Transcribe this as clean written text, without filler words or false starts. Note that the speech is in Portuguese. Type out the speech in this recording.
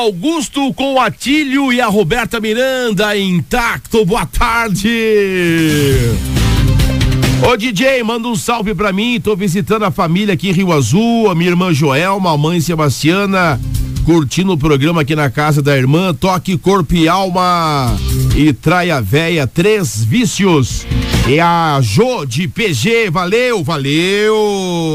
Augusto com o Atílio e a Roberta Miranda intacto. Boa tarde. Ô DJ, manda um salve pra mim, tô visitando a família aqui em Rio Azul, a minha irmã Joelma, a mãe Sebastiana, curtindo o programa aqui na casa da irmã, toque corpo e alma e traia véia, 3 vícios. E a Jô de PG, valeu.